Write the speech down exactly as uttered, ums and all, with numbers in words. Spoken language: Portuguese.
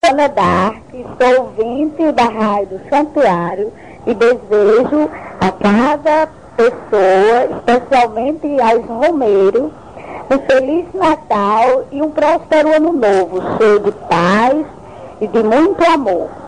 Ana Dark, sou ouvinte da Rádio Santuário e desejo a cada pessoa, especialmente aos romeiros, um Feliz Natal e um próspero Ano Novo, cheio de paz e de muito amor.